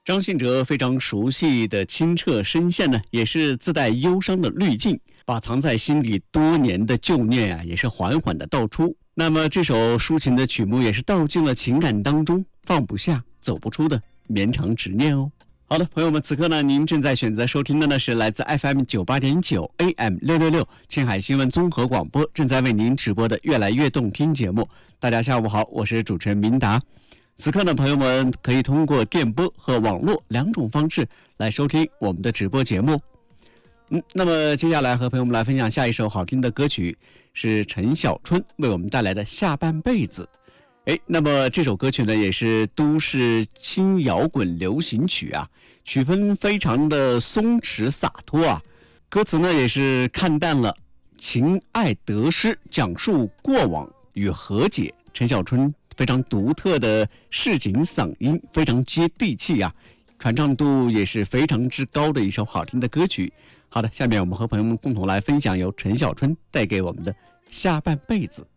张信哲非常熟悉的清澈声线呢，也是自带忧伤的滤镜，把藏在心里多年的旧念也是缓缓的道出。那么这首抒情的曲目也是道尽了情感当中放不下、走不出的绵长执念哦。好的，朋友们，此刻呢，您正在选择收听的呢是来自 FM 98.9 AM 666青海新闻综合广播正在为您直播的越来越动听节目。大家下午好，我是主持人明达。此刻呢，朋友们可以通过电波和网络两种方式来收听我们的直播节目。那么接下来和朋友们来分享下一首好听的歌曲，是陈小春为我们带来的《下半辈子》。那么这首歌曲呢，也是都市轻摇滚流行曲曲风非常的松弛洒脱歌词呢也是看淡了情爱得失，讲述过往与和解。陈小春非常独特的市井嗓音，非常接地气传唱度也是非常之高的一首好听的歌曲。好的，下面我们和朋友们共同来分享由陈小春带给我们的《下半辈子》。